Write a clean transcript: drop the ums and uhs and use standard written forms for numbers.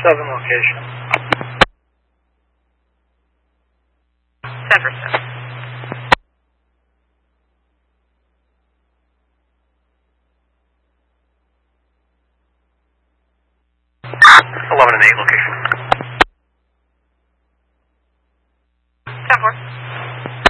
7 location. 10 for 7. Eleven and 8 location.